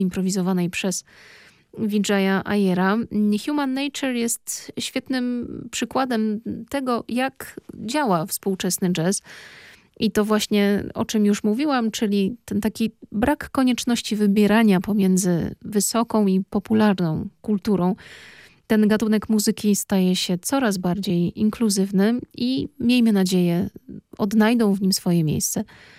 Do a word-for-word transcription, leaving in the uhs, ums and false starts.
improwizowanej przez Vijaya Iyera. Human Nature jest świetnym przykładem tego, jak działa współczesny jazz. I to właśnie, o czym już mówiłam, czyli ten taki brak konieczności wybierania pomiędzy wysoką i popularną kulturą. Ten gatunek muzyki staje się coraz bardziej inkluzywny i miejmy nadzieję, odnajdą w nim swoje miejsce